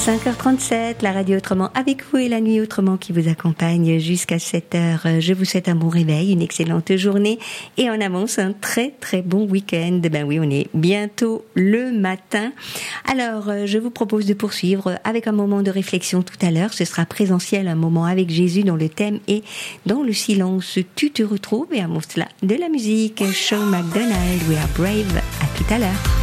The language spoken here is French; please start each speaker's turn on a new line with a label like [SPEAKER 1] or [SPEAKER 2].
[SPEAKER 1] 5h37, la radio autrement avec vous et la nuit autrement qui vous accompagne jusqu'à 7h. Je vous souhaite un bon réveil, une excellente journée et en avance un très très bon week-end. Ben oui, on est bientôt le matin. Alors, je vous propose de poursuivre avec un moment de réflexion tout à l'heure. Ce sera présentiel, un moment avec Jésus dont le thème est « Dans le silence, tu te retrouves » et avant cela, de la musique. Sean McDonald, We Are Brave. À tout à l'heure.